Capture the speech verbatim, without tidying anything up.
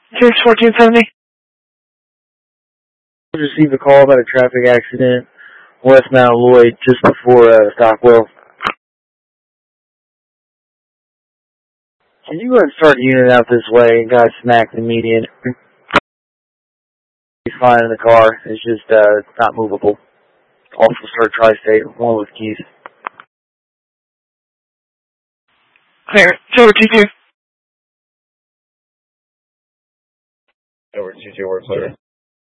six fourteen seventy. I received a call about a traffic accident west Mount Lloyd just before uh, Stockwell. Can you go ahead and start unit out this way? Guy smacked the median. He's fine in the car. It's just uh, it's not movable. Also start Tri-State, one with keys. Clear. Over two two. Over two two, we're clear.